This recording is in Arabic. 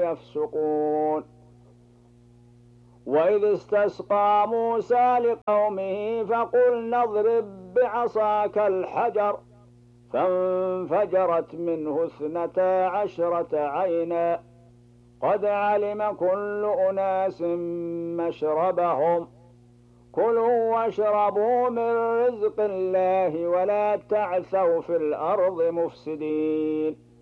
يفسقون. وإذ استسقى موسى لقومه فقلنا اضرب بعصاك الحجر فانفجرت منه 12 عينا قد علم كل أناس مشربهم كلوا واشربوا من رزق الله ولا تعثوا في الأرض مفسدين.